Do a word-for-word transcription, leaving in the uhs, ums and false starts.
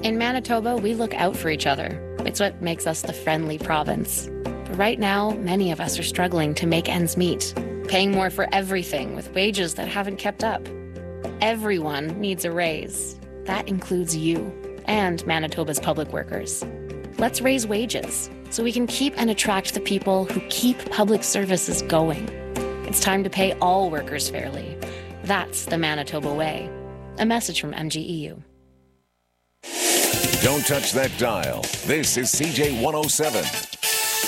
In Manitoba, we look out for each other. It's what makes us the friendly province. But right now, many of us are struggling to make ends meet, paying more for everything with wages that haven't kept up. Everyone needs a raise. That includes you and Manitoba's public workers. Let's raise wages so we can keep and attract the people who keep public services going. It's time to pay all workers fairly. That's the Manitoba way. A message from M G E U. Don't touch that dial. This is C J one oh seven.